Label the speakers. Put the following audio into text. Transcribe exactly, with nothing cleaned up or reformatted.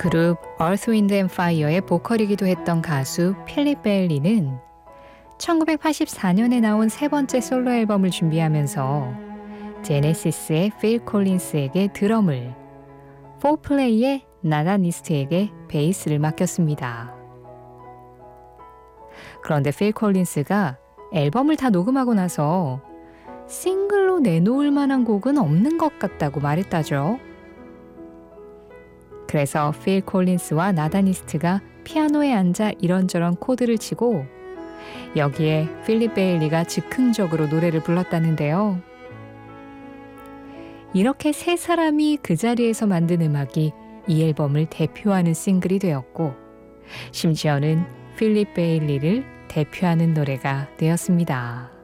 Speaker 1: 그룹 Earth, Wind and Fire의 보컬이기도 했던 가수 필립 베일리는 천구백팔십사 년에 나온 세 번째 솔로 앨범을 준비하면서 제네시스의 필 콜린스에게 드럼을, 포플레이의 나다니스트에게 베이스를 맡겼습니다. 그런데 필 콜린스가 앨범을 다 녹음하고 나서 싱글로 내놓을 만한 곡은 없는 것 같다고 말했다죠. 그래서 필 콜린스와 나다니스트가 피아노에 앉아 이런저런 코드를 치고 여기에 필립 베일리가 즉흥적으로 노래를 불렀다는데요. 이렇게 세 사람이 그 자리에서 만든 음악이 이 앨범을 대표하는 싱글이 되었고, 심지어는 필립 베일리를 대표하는 노래가 되었습니다.